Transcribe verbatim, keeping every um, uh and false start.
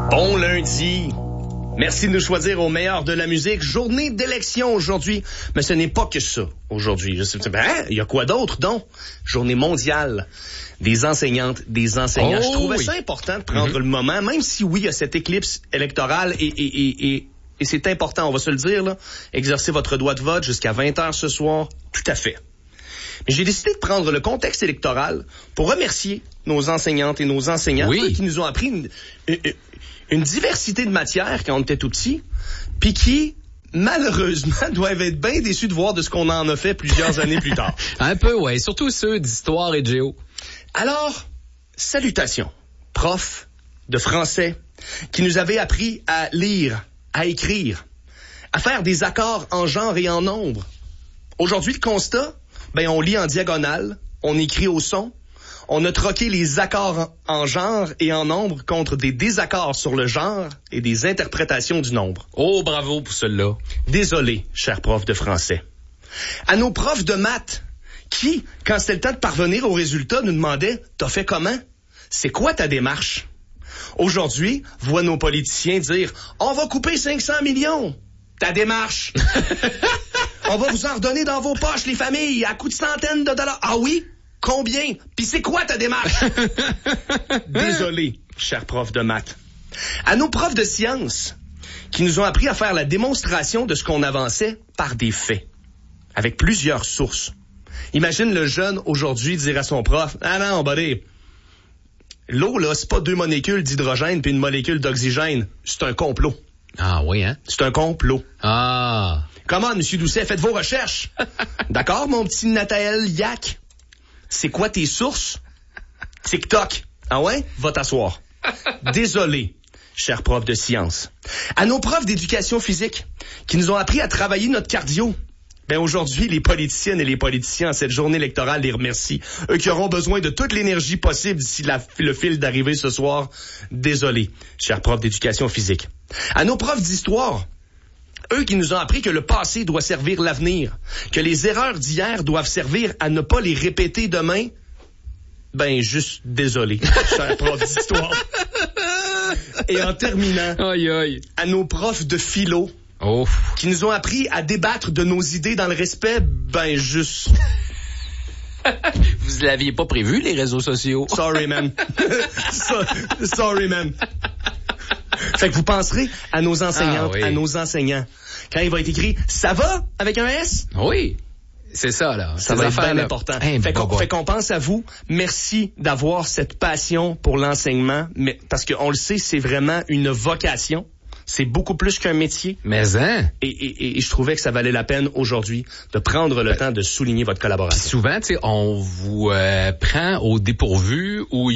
Bon lundi. Merci de nous choisir au meilleur de la musique. Journée d'élection aujourd'hui. Mais ce n'est pas que ça aujourd'hui. Je sais, ben, il y a quoi d'autre, donc? Journée mondiale des enseignantes, des enseignants. Oh, Je trouvais oui. ça important de prendre Mm-hmm. le moment, même si oui, il y a cette éclipse électorale et, et, et, et, et c'est important, on va se le dire, là. Exercer votre droit de vote jusqu'à vingt heures ce soir. Tout à fait. Mais j'ai décidé de prendre le contexte électoral pour remercier nos enseignantes et nos enseignants Oui. eux, qui nous ont appris une, une, une diversité de matières quand on était tout petit, puis qui, malheureusement, doivent être bien déçus de voir de ce qu'on en a fait plusieurs années plus tard. Un peu, ouais. Surtout ceux d'histoire et de géo. Alors, salutations, prof de français, qui nous avait appris à lire, à écrire, à faire des accords en genre et en nombre. Aujourd'hui, le constat, ben on lit en diagonale, on écrit au son, on a troqué les accords en genre et en nombre contre des désaccords sur le genre et des interprétations du nombre. Oh, bravo pour celle-là. Désolé, cher prof de français. À nos profs de maths, qui, quand c'était le temps de parvenir au résultat, nous demandaient « T'as fait comment? C'est quoi ta démarche? » Aujourd'hui, voient nos politiciens dire « On va couper cinq cents millions. Ta démarche. On va vous en redonner dans vos poches, les familles, à coups de centaines de dollars. Ah oui? Combien? Puis c'est quoi ta démarche? » Désolé, cher prof de maths. À nos profs de sciences, qui nous ont appris à faire la démonstration de ce qu'on avançait par des faits, avec plusieurs sources. Imagine le jeune aujourd'hui dire à son prof « Ah non, buddy, l'eau, là, c'est pas deux molécules d'hydrogène puis une molécule d'oxygène. C'est un complot. Ah oui, hein? C'est un complot. Ah. Comment, monsieur Doucet, faites vos recherches. D'accord, mon petit Nathaël Yak? C'est quoi tes sources? TikTok. Ah ouais? Va t'asseoir. Désolé, cher prof de sciences. À nos profs d'éducation physique, qui nous ont appris à travailler notre cardio. Ben aujourd'hui, les politiciennes et les politiciens, en cette journée électorale, les remercient. Eux qui auront besoin de toute l'énergie possible d'ici la, le fil d'arrivée ce soir. Désolé, cher prof d'éducation physique. À nos profs d'histoire, eux qui nous ont appris que le passé doit servir l'avenir, que les erreurs d'hier doivent servir à ne pas les répéter demain. Ben, juste désolé, cher prof d'histoire. Et en terminant, Aïe, aïe. à nos profs de philo, Oh. qui nous ont appris à débattre de nos idées dans le respect, ben juste... Vous l'aviez pas prévu, les réseaux sociaux? Sorry, man. So- Sorry, man. Fait que vous penserez à nos enseignantes, Ah, oui. à nos enseignants. Quand il va être écrit « Ça va? » avec un S, Oui. C'est ça, là. ça Ces va être affaires-là. bien important. Hein, fait, qu'on, bah, bah. fait qu'on pense à vous. Merci d'avoir cette passion pour l'enseignement, mais parce qu'on le sait, c'est vraiment une vocation. C'est beaucoup plus qu'un métier. Mais hein? Et, et, et je trouvais que ça valait la peine aujourd'hui de prendre le temps de souligner votre Puis collaboration. souvent, tu sais, on vous euh, prend au dépourvu ou